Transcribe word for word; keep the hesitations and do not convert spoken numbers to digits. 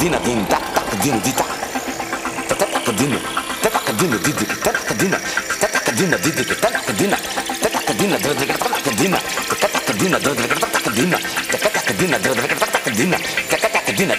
Tacadina, din, tacadina, dita. Tacadina, tacadina, didi, tacadina, tacadina, didi, tacadina, tacadina, tacadina, tacadina, tacadina, tacadina, tacadina, tacadina, tacadina, tacadina,